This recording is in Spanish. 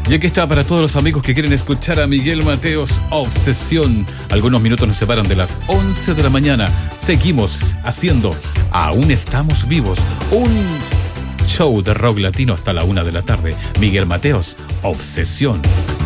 Y aquí está para todos los amigos que quieren escuchar a Miguel Mateos, Obsesión. Algunos minutos nos separan de las 11 de la mañana. Seguimos haciendo Aún Estamos Vivos, un show de rock latino hasta la 1 de la tarde. Miguel Mateos, Obsesión.